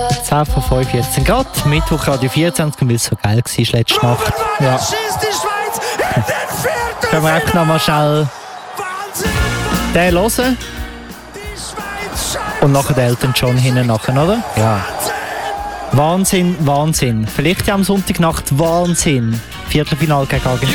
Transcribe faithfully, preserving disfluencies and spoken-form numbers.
zehn vor fünf, jetzt sind gerade Mittwoch Radio vierundzwanzig, weil es so geil war letzte Nacht. Ja. Können wir einfach noch mal schnell den hören? Und nachher den Elton John hinten nachher, oder? Ja. Wahnsinn, Wahnsinn. Vielleicht ja am Sonntagnacht Wahnsinn. Viertelfinale gegen Argentinien.